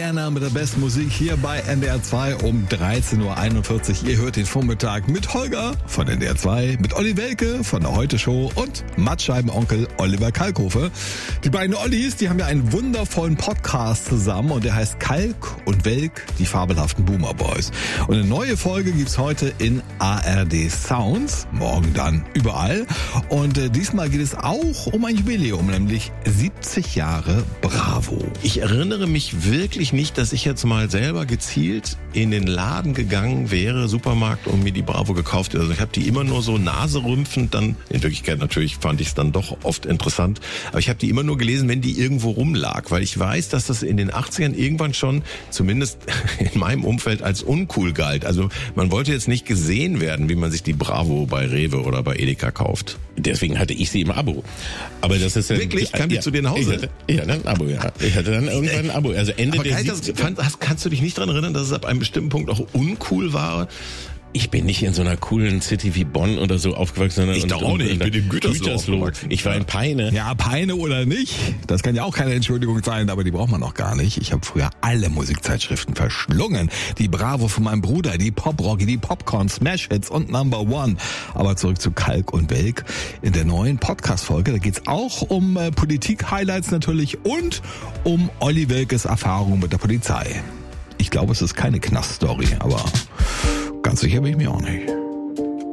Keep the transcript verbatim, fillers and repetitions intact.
Diana mit der besten Musik hier bei N D R zwei um dreizehn Uhr einundvierzig. Ihr hört den Vormittag mit Holger von N D R zwei, mit Olli Welke von der Heute Show und Mattscheibenonkel Oliver Kalkofe. Die beiden Ollis, die haben ja einen wundervollen Podcast zusammen und der heißt Kalk und Welk, die fabelhaften Boomer Boys. Und eine neue Folge gibt's heute in A R D Sounds, morgen dann überall. Und äh, diesmal geht es auch um ein Jubiläum, nämlich siebzig Jahre Bravo. Ich erinnere mich wirklich nicht, dass ich jetzt mal selber gezielt in den Laden gegangen wäre, Supermarkt, und mir die Bravo gekauft. Also ich habe die immer nur so naserümpfend dann, in Wirklichkeit natürlich fand ich es dann doch oft interessant, aber ich habe die immer nur gelesen, wenn die irgendwo rumlag, weil ich weiß, dass das in den achtzigern irgendwann schon, zumindest in meinem Umfeld, als uncool galt. Also man wollte jetzt nicht gesehen werden, wie man sich die Bravo bei Rewe oder bei Edeka kauft. Deswegen hatte ich sie im Abo. Aber das ist ja... Wirklich? Kam die ja, zu dir nach Hause? Ich hatte, ich hatte ein Abo, ja. Ich hatte dann irgendwann ein Abo. Also Ende aber der geil, das, fand, hast, kannst du dich nicht daran erinnern, dass es ab einem bestimmten Punkt auch uncool war? Ich bin nicht in so einer coolen City wie Bonn oder so aufgewachsen, sondern ich doch auch nicht. Ich bin in Gütersloh. Gütersloh. Ich war in Peine. Ja, Peine oder nicht, das kann ja auch keine Entschuldigung sein, aber die braucht man noch gar nicht. Ich habe früher alle Musikzeitschriften verschlungen. Die Bravo von meinem Bruder, die Pop-Rocky, die Popcorn, Smash-Hits und Number One. Aber zurück zu Kalk und Welk. In der neuen Podcast-Folge, da geht's auch um äh, Politik-Highlights natürlich und um Olli Welkes Erfahrungen mit der Polizei. Ich glaube, es ist keine Knast-Story, aber ganz sicher bin ich mir auch nicht.